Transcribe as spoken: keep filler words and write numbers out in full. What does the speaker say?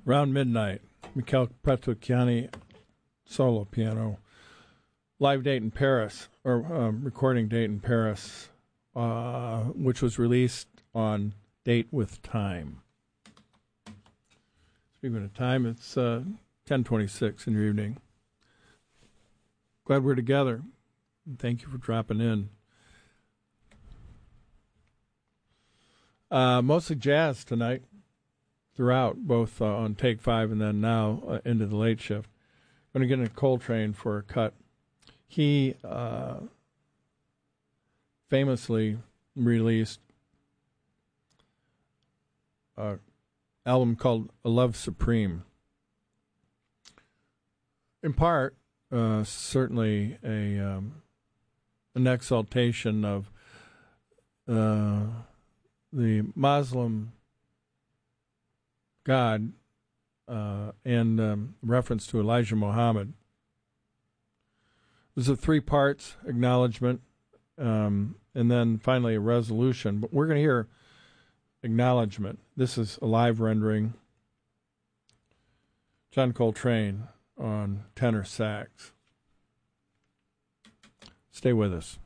Around midnight, Mikhail Petrokiani solo piano. Live date in Paris, or um, recording date in Paris, uh, which was released on Date with Time. Speaking of time, it's uh, ten twenty-six in your evening. Glad we're together. Thank you for dropping in. Uh, mostly jazz tonight, throughout, both uh, on Take Five and then now uh, into the late shift. Going to get into Coltrane for a cut. He uh, famously released an album called A Love Supreme. In part, uh, certainly a um, an exaltation of uh, the Muslim God uh, and um, reference to Elijah Muhammad. There's a three parts, acknowledgement, um, and then finally a resolution. But we're going to hear acknowledgement. This is a live rendering. John Coltrane on tenor sax. Stay with us.